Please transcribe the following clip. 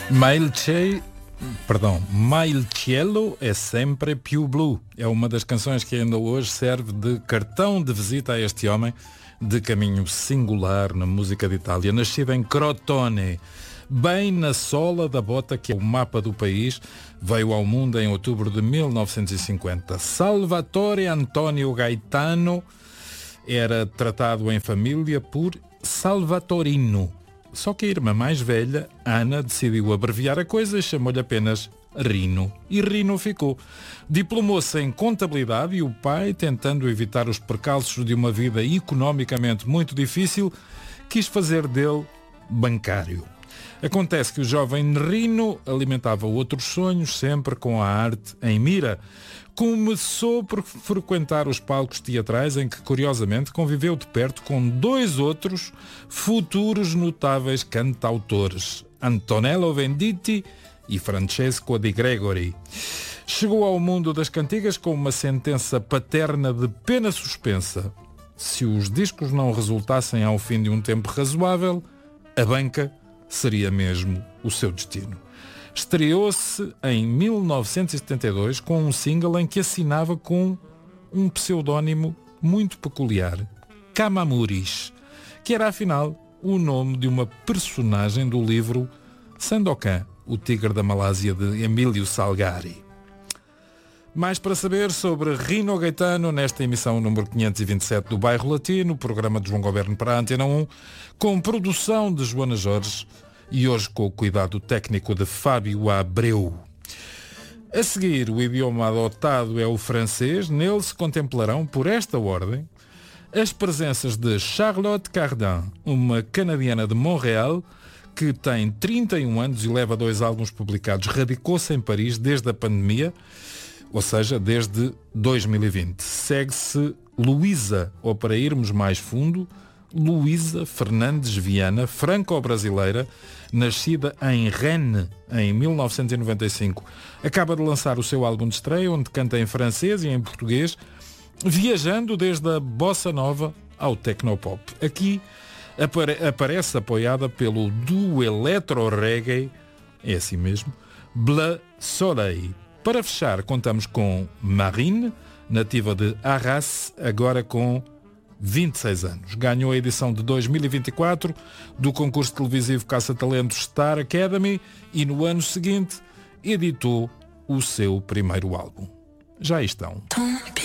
Ma il cielo è sempre più blu. É uma das canções que ainda hoje serve de cartão de visita a este homem de caminho singular na música de Itália. Nascido em Crotone, bem na sola da bota que é o mapa do país, veio ao mundo em outubro de 1950. Salvatore Antonio Gaetano era tratado em família por Salvatorino. Só que a irmã mais velha, Ana, decidiu abreviar a coisa e chamou-lhe apenas Rino. E Rino ficou. Diplomou-se em contabilidade e o pai, tentando evitar os percalços de uma vida economicamente muito difícil, quis fazer dele bancário. Acontece que o jovem Rino alimentava outros sonhos, sempre com a arte em mira. Começou por frequentar os palcos teatrais em que, curiosamente, conviveu de perto com dois outros futuros notáveis cantautores, Antonello Venditti e Francesco Di Gregori. Chegou ao mundo das cantigas com uma sentença paterna de pena suspensa. Se os discos não resultassem ao fim de um tempo razoável, a banca seria mesmo o seu destino. Estreou-se em 1972 com um single em que assinava com um pseudónimo muito peculiar, Kamamuris, que era afinal o nome de uma personagem do livro Sandokan, o Tigre da Malásia, de Emílio Salgari. Mais para saber sobre Rino Gaetano nesta emissão número 527 do Bairro Latino, programa de João Goberno para a Antena 1, com produção de Joana Jorge e hoje com o cuidado técnico de Fábio Abreu. A seguir, o idioma adotado é o francês. Nele se contemplarão, por esta ordem, as presenças de Charlotte Cardin, uma canadiana de Montreal, que tem 31 anos e leva 2 álbuns publicados. Radicou-se em Paris desde a pandemia, ou seja, desde 2020. Segue-se Luísa, ou para irmos mais fundo, Luísa Fernandes Viana, franco-brasileira, nascida em Rennes em 1995. Acaba de lançar o seu álbum de estreia, onde canta em francês e em português, viajando desde a bossa nova ao tecnopop. Aqui aparece apoiada pelo duo eletro-reggae, é assim mesmo, Bleu Soleil. Para fechar, contamos com Marine, nativa de Arras, agora com 26 anos. Ganhou a edição de 2024 do concurso televisivo Caça-Talentos Star Academy e no ano seguinte editou o seu primeiro álbum. Já estão.